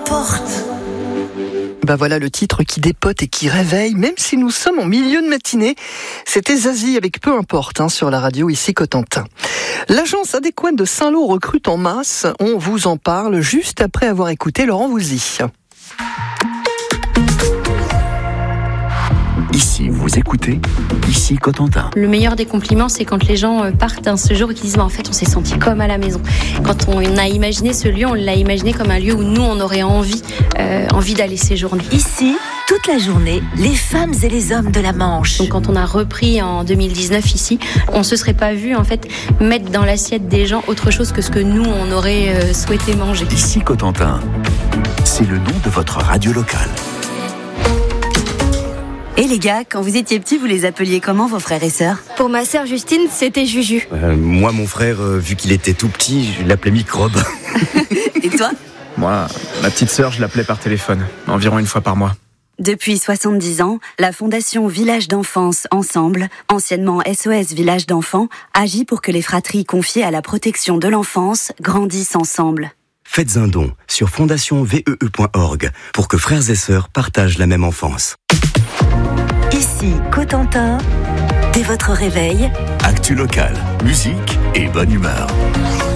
importe. Bah voilà le titre qui dépote et qui réveille, même si nous sommes en milieu de matinée. C'était Zazie avec Peu importe sur la radio ici Cotentin. L'agence adéquate de Saint-Lô recrute en masse. On vous en parle juste après avoir écouté Laurent Voulzy. Ici, vous écoutez, ici Cotentin. Le meilleur des compliments, c'est quand les gens partent d'un séjour et qu'ils disent en fait on s'est senti comme à la maison. Quand on a imaginé ce lieu, on l'a imaginé comme un lieu où nous on aurait envie d'aller séjourner. Ici, toute la journée, les femmes et les hommes de la Manche. Donc quand on a repris en 2019 ici, on se serait pas vu en fait mettre dans l'assiette des gens autre chose que ce que nous on aurait souhaité manger. Ici Cotentin, c'est le nom de votre radio locale. Et les gars, quand vous étiez petits, vous les appeliez comment vos frères et sœurs ? Pour ma sœur Justine, c'était Juju. Moi, mon frère, vu qu'il était tout petit, je l'appelais Microbe. Et toi ? Moi, ma petite sœur, je l'appelais par téléphone, environ une fois par mois. Depuis 70 ans, la Fondation Village d'Enfance Ensemble, anciennement SOS Village d'Enfants, agit pour que les fratries confiées à la protection de l'enfance grandissent ensemble. Faites un don sur fondationvee.org pour que frères et sœurs partagent la même enfance. Ici Cotentin, dès votre réveil, Actu locale, musique et bonne humeur.